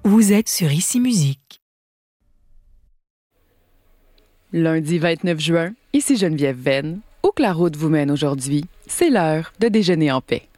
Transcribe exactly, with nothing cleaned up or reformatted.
Vous êtes sur Ici Musique. Lundi vingt-neuf juin, ici Geneviève Venn. Où que la route vous mène aujourd'hui, c'est l'heure de déjeuner en paix.